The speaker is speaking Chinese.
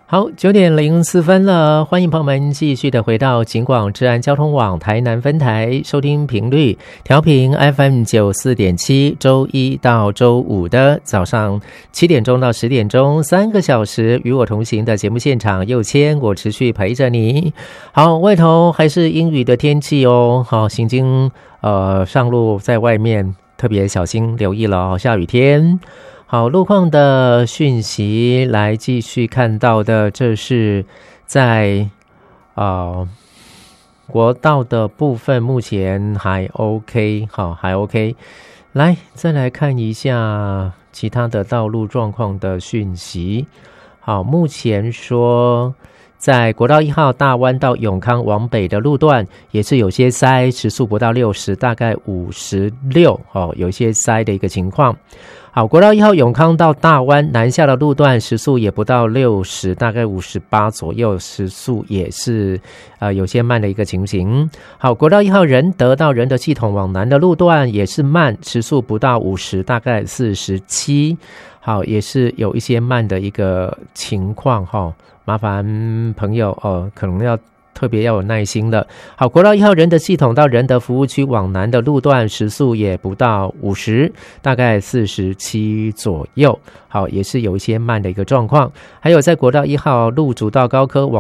好，9:04了，欢迎朋友们继续的回到警广治安交通网台南分台，收听频率调频 FM94.7，周一到周五的早上7点钟到10点钟，3个小时与我同行的节目现场，佑谦，我持续陪着你。好，外头还是阴雨的天气哦，好，行经上路在外面特别小心留意了哦，下雨天。好，路况的讯息来继续看到的，这是在国道的部分，目前还 OK， 好，还 OK。来，再来看一下其他的道路状况的讯息。好，目前说在国道1号大湾到永康往北的路段也是有些塞，时速不到60，大概56，有一些塞的一个情况。好，国道1号永康到大湾南下的路段时速也不到60，大概58左右，时速也是有些慢的一个情形。好，国道1号仁德到仁德系统往南的路段也是慢，时速不到50，大概47。好，也是有一些慢的一个情况哈，麻烦朋友可能要特别要有耐心了。好，国道1号仁德系统到仁德服务区往南的路段时速也不到50，大概47左右。好，也是有一些慢的一个状况。还有在国道1号路竹到高科往